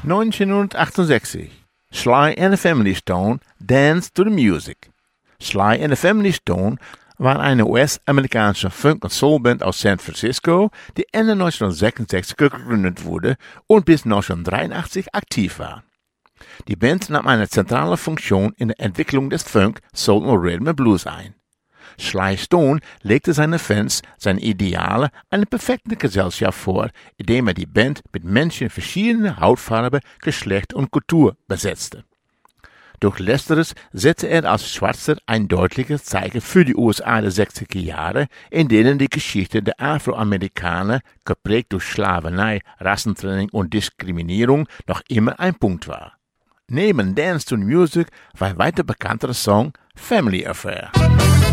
1968. Sly and the Family Stone Dance to the Music. Sly and the Family Stone war eine US-amerikanische Funk- und Soulband aus San Francisco, die Ende 1966 gegründet wurde und bis 1983 aktiv war. Die Band nahm eine zentrale Funktion in der Entwicklung des Funk, Soul und Rhythm and Blues ein. Sly Stone legte seinen Fans seine Ideale einer perfekten Gesellschaft vor, indem er die Band mit Menschen verschiedener Hautfarbe, Geschlecht und Kultur besetzte. Durch Letzteres setzte er als Schwarzer ein deutliches Zeichen für die USA der 60er Jahre, in denen die Geschichte der Afroamerikaner, geprägt durch Sklaverei, Rassentrennung und Diskriminierung, noch immer ein Punkt war. Neben Dance to the Music war ein weiter bekannter Song Family Affair.